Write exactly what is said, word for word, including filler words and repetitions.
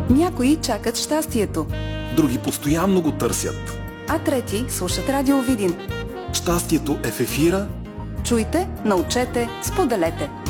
Някои чакат щастието, други постоянно го търсят. а трети слушат Радио Видин. Щастието е в ефира. Чуйте, научете, споделете.